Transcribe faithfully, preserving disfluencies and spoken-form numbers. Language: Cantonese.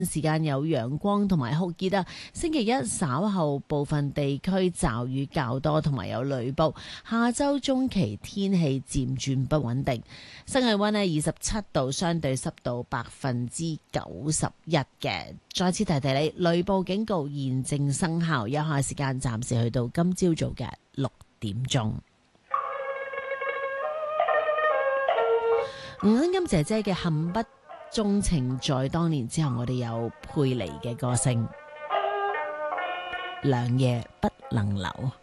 時間有陽光同埋酷熱啊。星期一稍後部分地區驟雨較多，同埋有雷暴。下周中期天氣漸轉不穩定。室氣溫呢二十七度，相對濕度百分之九十一嘅。再次提提你，雷暴警告現正生效，有效時間暫時去到今朝早嘅六點鐘。吳恩金姐姐嘅恨不鍾情在當年之後，我哋有佩妮嘅歌聲，良夜不能留。